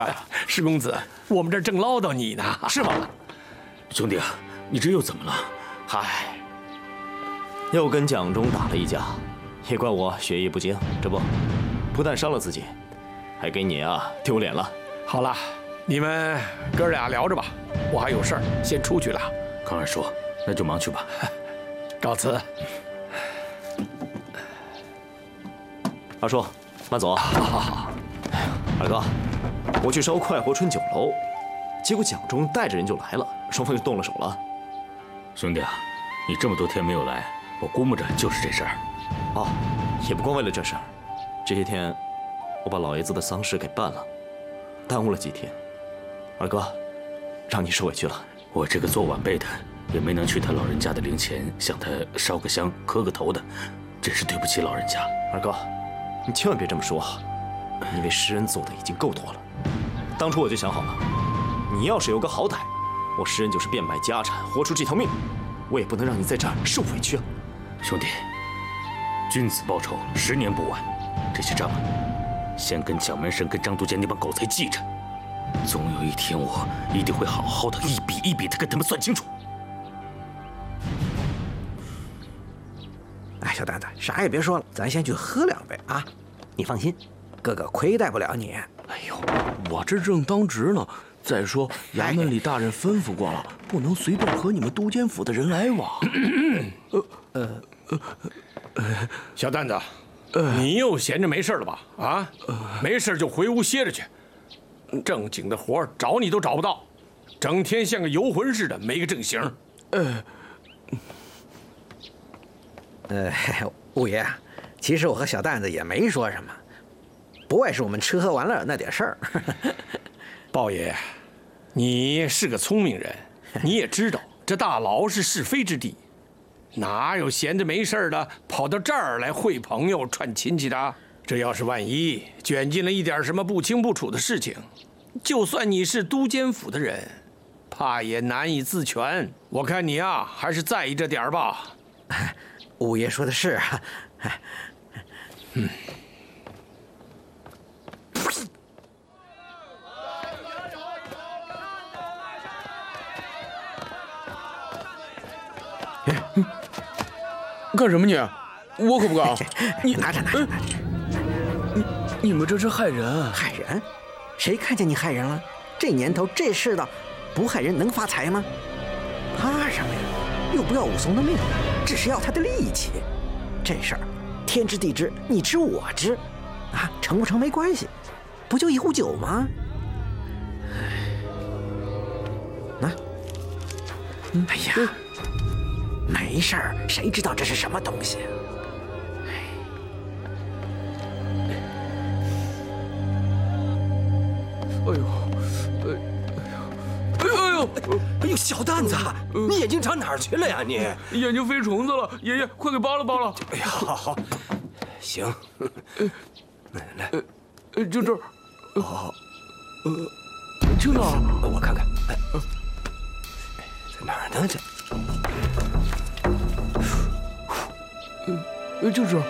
施公子，我们这儿正唠叨你呢， 是吗？ 兄弟啊，你这又怎么了？ 嗨， 又跟蒋忠打了一架，也怪我学艺不精，这不但伤了自己，还给你丢脸了。 好了，你们哥俩聊着吧，我还有事儿，先出去了。 康二叔，那就忙去吧。 告辞。 二叔，慢走。 好。 二哥，我去烧快活春酒楼，结果蒋忠带着人就来了，双方就动了手了。 兄弟啊，你这么多天没有来，我估摸着就是这事儿。 哦，也不光为了这事儿，这些天我把老爷子的丧事给办了，耽误了几天。二哥，让你受委屈了。 我这个做晚辈的，也没能去他老人家的灵前向他烧个香、磕个头的，真是对不起老人家。 二哥，你千万别这么说，你为施恩做的已经够多了。当初我就想好了，你要是有个好歹，我施恩就是变卖家产，活出这条命，我也不能让你在这儿受委屈啊。 兄弟，君子报仇，10年不晚。这些账啊，先跟蒋门神跟张都监那帮狗才记着。总有一天，我一定会好好的一笔一笔的跟他们算清楚。 哎，小蛋蛋，啥也别说了，咱先去喝2杯啊！你放心，哥哥亏待不了你。 哎呦，我这正当值呢。再说，衙门里大人吩咐过了，不能随便和你们都监府的人来往。 小蛋子，你又闲着没事了吧？啊，没事就回屋歇着去。正经的活找你都找不到，整天像个游魂似的，没个正形。 五爷，其实我和小蛋子也没说什么，不外是我们吃喝玩乐那点事儿。 豹爷，你是个聪明人，你也知道这大牢是是非之地，哪有闲着没事的跑到这儿来会朋友、串亲戚的？这要是万一卷进了一点什么不清不楚的事情，就算你是都监府的人，怕也难以自全。我看你啊，还是在意这点儿吧。 五爷说的是啊。 干什么你？我可不敢。 你拿着。 你们这是害人！ 害人？谁看见你害人了？这年头这世道，不害人能发财吗？怕什么呀？又不要武松的命，只是要他的力气。这事儿天知地知，你知我知，啊，成不成没关系，不就一壶酒吗？啊，哎呀，没事儿，谁知道这是什么东西？ 哎呦， 哎呦，小蛋子，你眼睛长哪儿去了呀？你眼睛飞虫子了，爷爷，快给扒拉扒拉。 哎呀，好，行，来， 就这儿。好，去哪儿？ 我看看，在哪儿呢？ 就这儿。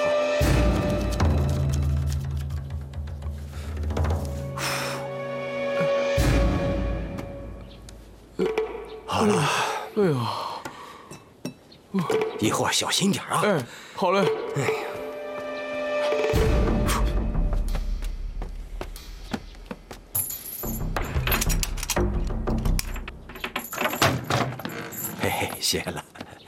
好了， 哎呀， 一会儿小心点啊！ 哎，好嘞。 哎呀，嘿，谢了。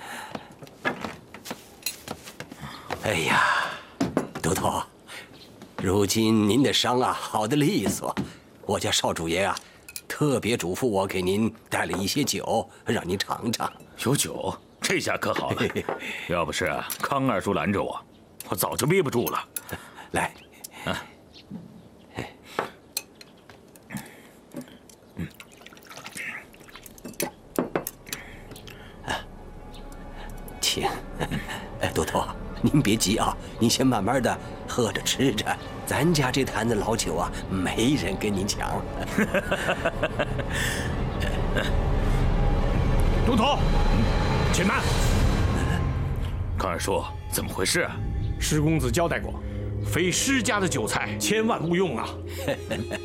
哎呀，都头，如今您的伤啊好的利索，我家少主爷啊特别嘱咐我给您带了一些酒，让您尝尝。 有酒，这下可好了。要不是康二叔拦着我，我早就憋不住了。 来，请。都头，您别急啊，您先慢慢的喝着吃着，咱家这坛子老酒啊，没人跟您抢。 都头，且慢。 康二叔，怎么回事啊？ 施公子交代过，非施家的酒菜千万勿用啊。